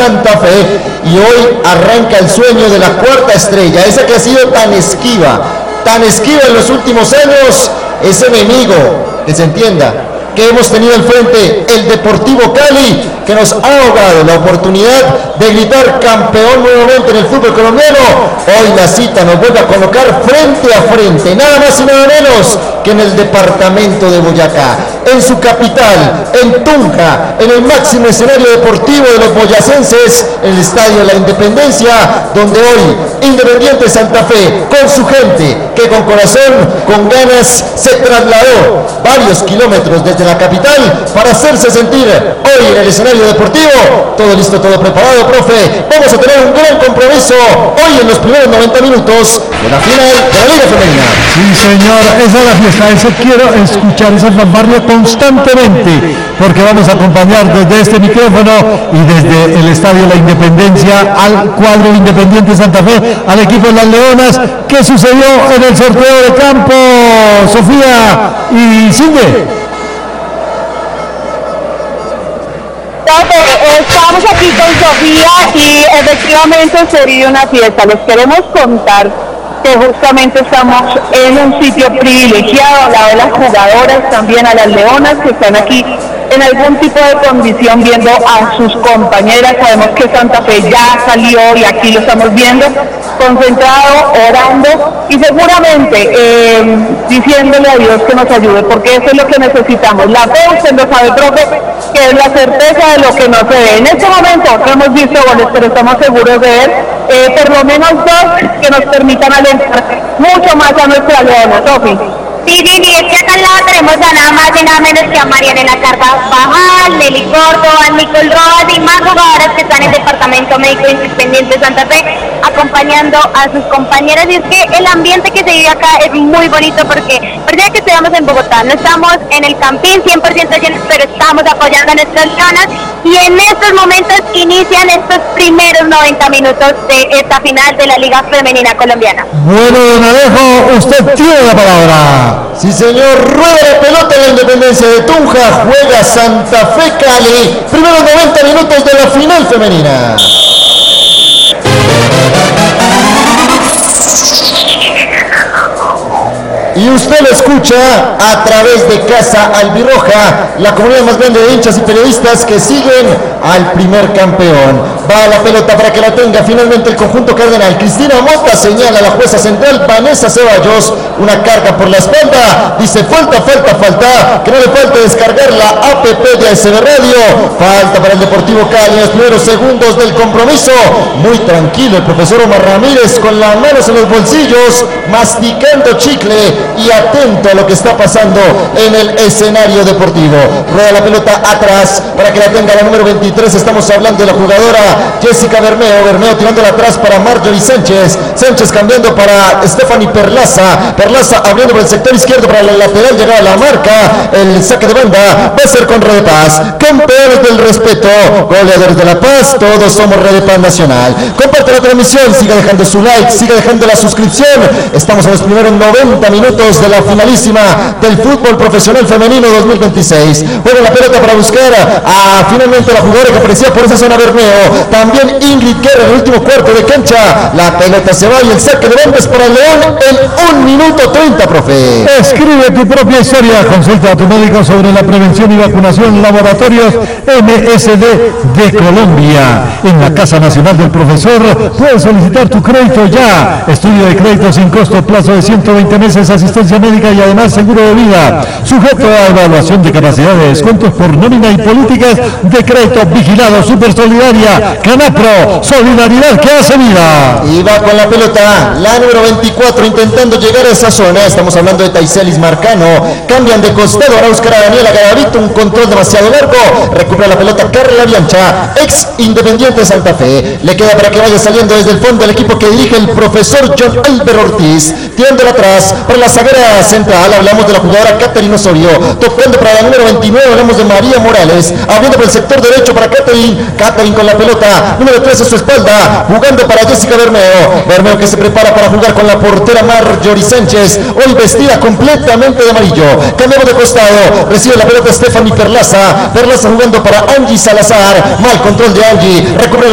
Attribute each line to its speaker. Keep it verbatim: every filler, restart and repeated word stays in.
Speaker 1: Santa Fe, y hoy arranca el sueño de la cuarta estrella, esa que ha sido tan esquiva, tan esquiva en los últimos años, ese enemigo, que se entienda, que hemos tenido al frente, el Deportivo Cali, que nos ha ahogado la oportunidad de gritar campeón nuevamente en el fútbol colombiano. Hoy la cita nos vuelve a colocar frente a frente, nada más y nada menos que en el departamento de Boyacá, en su capital, en Tunja, en el máximo escenario deportivo de los boyacenses, el Estadio de la Independencia, donde hoy Independiente Santa Fe, con su gente, que con corazón, con ganas, se trasladó varios kilómetros desde la capital para hacerse sentir hoy en el escenario deportivo. Todo listo, todo preparado, profe. Vamos a tener un gran compromiso hoy en los primeros noventa minutos de la final de la Liga Femenina.
Speaker 2: Sí, señor, esa es la fiesta, eso quiero escuchar, esa fanfarria constantemente, porque vamos a acompañar desde este micrófono y desde el Estadio La Independencia al cuadro Independiente Santa Fe, al equipo de las Leonas. ¿Qué sucedió en el sorteo de campo, Sofía y Cindy?
Speaker 3: Estamos aquí con Sofía y efectivamente sería una fiesta. Les queremos contar que justamente estamos en un sitio privilegiado, al lado de las jugadoras, también a las leonas que están aquí en algún tipo de condición viendo a sus compañeras. Sabemos que Santa Fe ya salió y aquí lo estamos viendo, concentrado, orando y seguramente eh, diciéndole a Dios que nos ayude, porque eso es lo que necesitamos. La fe, usted lo sabe, profe, que es la certeza de lo que no se ve. En este momento no hemos visto goles, pero estamos seguros de ver eh, por lo menos dos que nos permitan alentar mucho más a nuestra leona, Sofi.
Speaker 4: Sí, Vivi, es que acá al lado tenemos a nada más y nada menos que a Marianela Carvajal, Nelly Córdoba, Nicole Rojas y más jugadoras que están en el Departamento Médico Independiente Santa Fe acompañando a sus compañeras. Y es que el ambiente que se vive acá es muy bonito porque parece que estamos en Bogotá, no estamos en el Campín cien por ciento llenos, pero estamos apoyando a nuestras leonas y en estos momentos inician estos primeros noventa minutos de esta final de la Liga Femenina Colombiana.
Speaker 2: Bueno, don Alejo, usted tiene la palabra.
Speaker 1: Sí, señor, rueda la pelota en la Independencia de Tunja, juega Santa Fe Cali, primeros noventa minutos de la final femenina. Y usted lo escucha a través de Casa Albirroja, la comunidad más grande de hinchas y periodistas que siguen al primer campeón. Va la pelota para que la tenga finalmente el conjunto cardenal. Cristina Mota señala a la jueza central, Vanessa Ceballos, una carga por la espalda. Dice falta, falta, falta, que no le falte descargar la app de A S B Radio. Falta para el Deportivo Cali en los primeros segundos del compromiso. Muy tranquilo el profesor Omar Ramírez con las manos en los bolsillos, masticando chicle y atento a lo que está pasando en el escenario deportivo. Rueda la pelota atrás para que la tenga la número veintitrés. Estamos hablando de la jugadora Jessica Bermeo. Bermeo tirándola atrás para Marjorie Sánchez. Sánchez cambiando para Stephanie Perlaza. Perlaza abriendo por el sector izquierdo para la lateral. Llegaba la marca. El saque de banda va a ser con Red de Paz. Campeones del respeto, goleadores de la paz. Todos somos Red de Paz Nacional. Comparte la transmisión. Siga dejando su like. Siga dejando la suscripción. Estamos en los primeros noventa minutos de la finalísima del fútbol profesional femenino dos mil veintiséis. Juega la pelota para buscar a finalmente la jugadora que aparecía por esa zona. Bermeo, también Ingrid Guerra en el último cuarto de cancha. La pelota se va y el saque de banda es para el León en un minuto treinta, profe.
Speaker 2: Escribe tu propia historia, consulta a tu médico sobre la prevención y vacunación. Laboratorios M S D de Colombia. En la Casa Nacional del Profesor puedes solicitar tu crédito ya. Estudio de crédito sin costo, plazo de ciento veinte meses, asistencia médica y además seguro de vida. Sujeto a evaluación de capacidad de descuentos por nómina y políticas de crédito vigilado. Super Solidaria, Canapro, solidaridad que hace vida.
Speaker 1: Y va con la pelota la número veinticuatro intentando llegar a esa zona. Estamos hablando de Taiselis Marcano. Cambian de costado, van a buscar a Daniela Garavito, un control demasiado largo. Recupera la pelota Carla Biancha, ex Independiente Santa Fe. Le queda para que vaya saliendo desde el fondo el equipo que dirige el profesor John Albert Ortiz. Tirándola atrás para la zaguera central. Hablamos de la jugadora Caterina Osorio. Tocando para la número veintinueve. Hablamos de María Morales. Abriendo por el sector derecho para Caterina. Caterina con la pelota. Número tres a su espalda. Jugando para Jessica Bermeo. Bermeo que se prepara para jugar con la portera Marjorie Sánchez. Hoy vestida completamente de amarillo. Cambiamos de costado. Recibe la pelota Stephanie Perlaza. Perlaza jugando para Angie Salazar. Mal control de Angie. Recubre